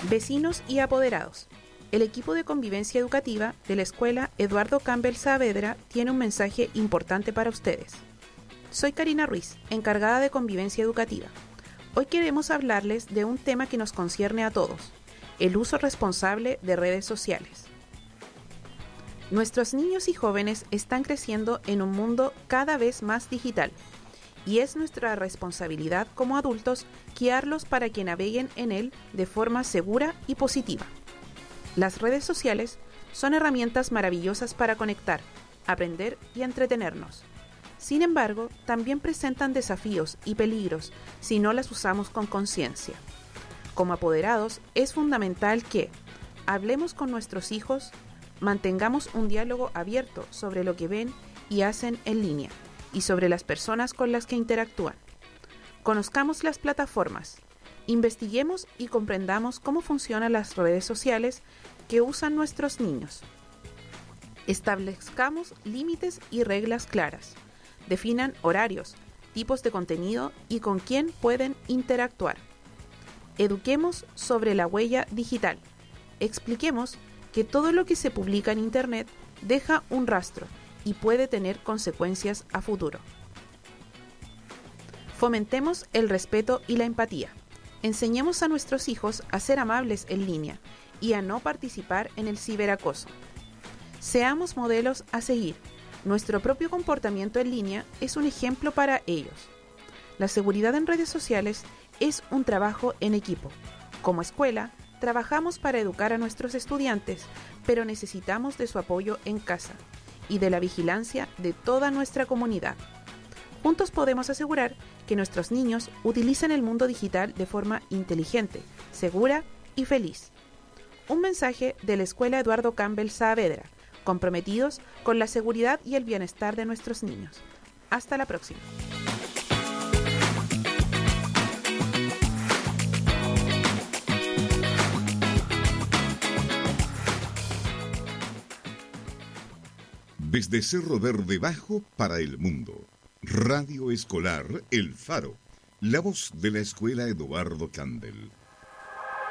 Vecinos y apoderados. El equipo de convivencia educativa de la Escuela Eduardo Campbell Saavedra tiene un mensaje importante para ustedes. Soy Karina Ruiz, encargada de convivencia educativa. Hoy queremos hablarles de un tema que nos concierne a todos: el uso responsable de redes sociales. Nuestros niños y jóvenes están creciendo en un mundo cada vez más digital, y es nuestra responsabilidad como adultos guiarlos para que naveguen en él de forma segura y positiva. Las redes sociales son herramientas maravillosas para conectar, aprender y entretenernos. Sin embargo, también presentan desafíos y peligros si no las usamos con conciencia. Como apoderados, es fundamental que hablemos con nuestros hijos, mantengamos un diálogo abierto sobre lo que ven y hacen en línea y sobre las personas con las que interactúan. Conozcamos las plataformas, investiguemos y comprendamos cómo funcionan las redes sociales que usan nuestros niños. Establezcamos límites y reglas claras. Definan horarios, tipos de contenido y con quién pueden interactuar. Eduquemos sobre la huella digital. Expliquemos que todo lo que se publica en Internet deja un rastro y puede tener consecuencias a futuro. Fomentemos el respeto y la empatía. Enseñemos a nuestros hijos a ser amables en línea y a no participar en el ciberacoso. Seamos modelos a seguir. Nuestro propio comportamiento en línea es un ejemplo para ellos. La seguridad en redes sociales es un trabajo en equipo. Como escuela, trabajamos para educar a nuestros estudiantes, pero necesitamos de su apoyo en casa y de la vigilancia de toda nuestra comunidad. Juntos podemos asegurar que nuestros niños utilicen el mundo digital de forma inteligente, segura y feliz. Un mensaje de la Escuela Eduardo Campbell Saavedra, comprometidos con la seguridad y el bienestar de nuestros niños. Hasta la próxima. Desde Cerro Verde Bajo para el mundo. Radio Escolar El Faro. La voz de la Escuela Eduardo Campbell.